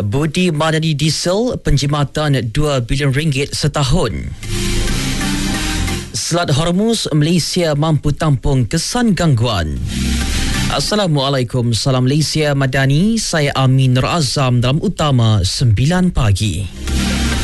Budi Madani Diesel penjimatan RM2 bilion setahun. Selat Hormuz, Malaysia mampu tampung kesan gangguan. Assalamualaikum, salam Malaysia Madani. Saya Amin Nur Azam dalam Utama 9 pagi.